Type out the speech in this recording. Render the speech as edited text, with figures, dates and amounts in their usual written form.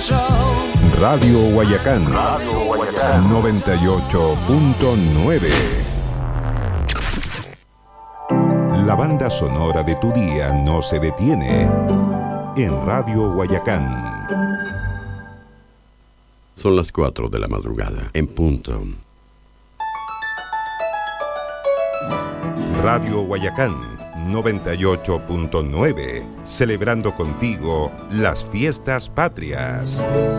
Radio Guayacán, 98.9. La banda sonora de tu día no se detiene en Radio Guayacán. Son las 4 de la madrugada, en punto. Radio Guayacán, 98.9, celebrando contigo las fiestas patrias.